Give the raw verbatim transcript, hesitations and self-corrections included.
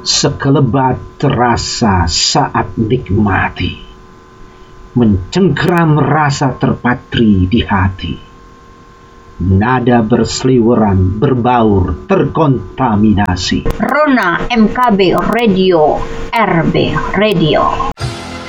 Sekelebat terasa saat nikmati, mencengkeram rasa terpatri di hati. Nada berseliweran, berbaur, terkontaminasi. Rona M K B Radio, R B Radio.